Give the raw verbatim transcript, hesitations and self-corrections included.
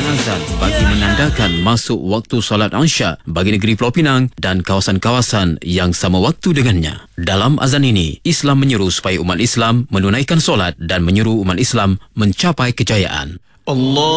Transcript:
azan bagi menandakan masuk waktu solat Isya bagi negeri Pulau Pinang dan kawasan-kawasan yang sama waktu dengannya. Dalam azan ini, Islam menyeru supaya umat Islam menunaikan solat dan menyeru umat Islam mencapai kejayaan. Allah